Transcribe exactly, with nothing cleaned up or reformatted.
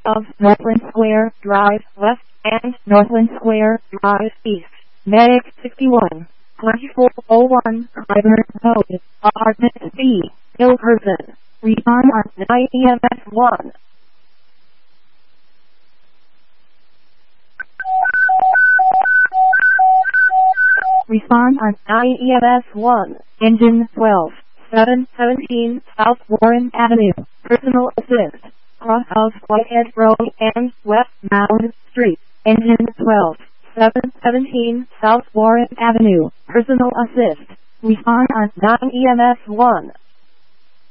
of Northland Square Drive West and Northland Square Drive East. Medic sixty-one, twenty-four oh one, Driver Code, Apartment B, ill person. Respond on nine E M S one. Respond on nine E M S one. Engine twelve, seven seventeen South Warren Avenue. Personal assist. Cross of Whitehead Road and West Mound Street. Engine twelve, seven seventeen South Warren Avenue. Personal assist. Respond on nine E M S one.